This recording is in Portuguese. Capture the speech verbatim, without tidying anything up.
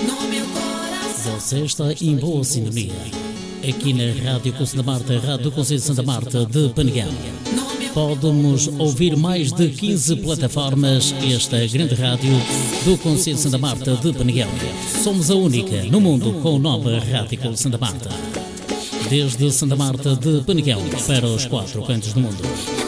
Você está em boa sintonia. Aqui na Rádio Conselho da Marta, Rádio do Conselho de Santa Marta de Peneguel. Podemos ouvir mais de quinze plataformas. Esta grande rádio do Conselho de Santa Marta de Peneguel. Somos a única no mundo com o nome Rádio Conselho de Santa Marta. Desde Santa Marta de Peneguel para os quatro cantos do mundo.